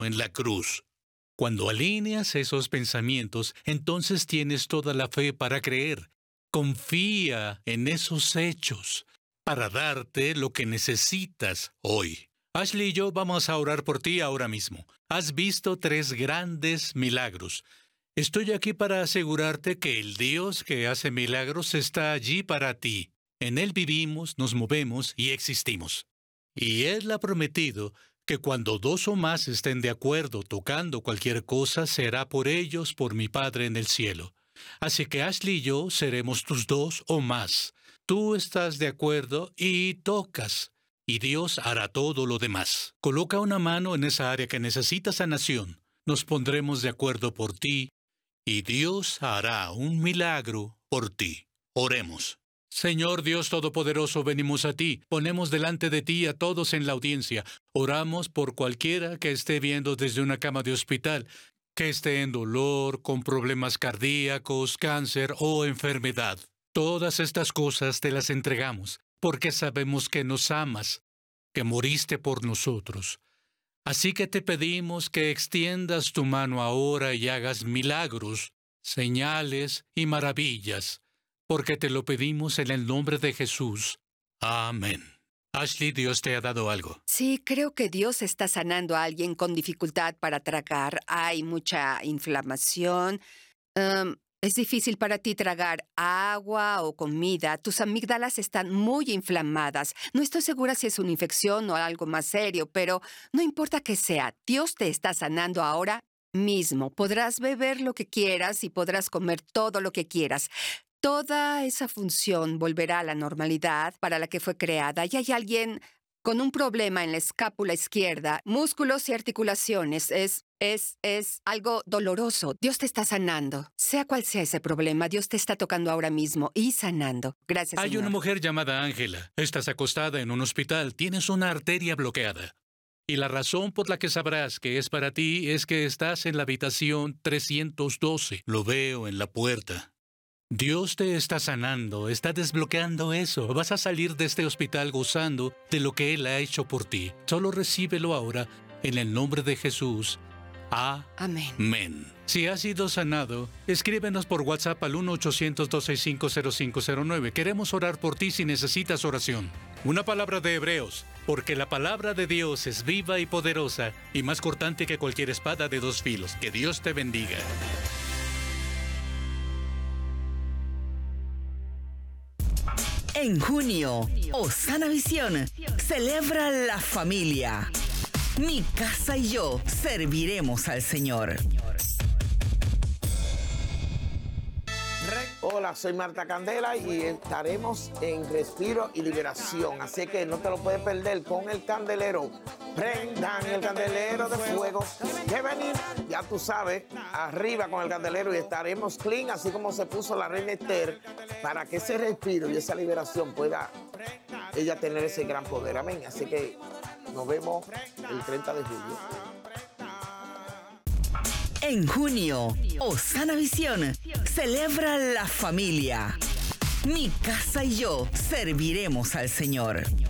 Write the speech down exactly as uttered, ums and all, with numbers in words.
en la cruz. Cuando alineas esos pensamientos, entonces tienes toda la fe para creer. Confía en esos hechos para darte lo que necesitas hoy. Ashley y yo vamos a orar por ti ahora mismo. Has visto tres grandes milagros. Estoy aquí para asegurarte que el Dios que hace milagros está allí para ti. En Él vivimos, nos movemos y existimos. Y Él ha prometido que cuando dos o más estén de acuerdo tocando cualquier cosa, será por ellos por mi Padre en el cielo. Así que Ashley y yo seremos tus dos o más. Tú estás de acuerdo y tocas, y Dios hará todo lo demás. Coloca una mano en esa área que necesita sanación. Nos pondremos de acuerdo por ti, y Dios hará un milagro por ti. Oremos. Señor Dios Todopoderoso, venimos a ti. Ponemos delante de ti a todos en la audiencia. Oramos por cualquiera que esté viendo desde una cama de hospital, que esté en dolor, con problemas cardíacos, cáncer o enfermedad. Todas estas cosas te las entregamos, porque sabemos que nos amas, que moriste por nosotros. Así que te pedimos que extiendas tu mano ahora y hagas milagros, señales y maravillas, porque te lo pedimos en el nombre de Jesús. Amén. Ashley, Dios te ha dado algo. Sí, creo que Dios está sanando a alguien con dificultad para tragar. Hay mucha inflamación. Um, es difícil para ti tragar agua o comida. Tus amígdalas están muy inflamadas. No estoy segura si es una infección o algo más serio, pero no importa qué sea, Dios te está sanando ahora mismo. Podrás beber lo que quieras y podrás comer todo lo que quieras. Toda esa función volverá a la normalidad para la que fue creada. Y hay alguien con un problema en la escápula izquierda, músculos y articulaciones. Es, es, es algo doloroso. Dios te está sanando. Sea cual sea ese problema, Dios te está tocando ahora mismo y sanando. Gracias, Hay Señor. una mujer llamada Ángela. Estás acostada en un hospital. Tienes una arteria bloqueada. Y la razón por la que sabrás que es para ti es que estás en la habitación trescientos doce. Lo veo en la puerta. Dios te está sanando, está desbloqueando eso. Vas a salir de este hospital gozando de lo que Él ha hecho por ti. Solo recíbelo ahora en el nombre de Jesús. Amén. Amén. Si has sido sanado, escríbenos por WhatsApp al uno ochocientos, dos seis cinco, cero cinco cero nueve. Queremos orar por ti si necesitas oración. Una palabra de Hebreos, porque la palabra de Dios es viva y poderosa y más cortante que cualquier espada de dos filos. Que Dios te bendiga. En junio, Osana Visión celebra la familia. Mi casa y yo serviremos al Señor. Hola, soy Marta Candela y estaremos en Respiro y Liberación. Así que no te lo puedes perder con el candelero. Prendan el candelero de fuego. Que venir, ya tú sabes, arriba con el candelero y estaremos clean, así como se puso la reina Esther, para que ese respiro y esa liberación pueda ella tener ese gran poder. Amén. Así que nos vemos el treinta de julio. En junio, Osana Visión celebra la familia. Mi casa y yo serviremos al Señor.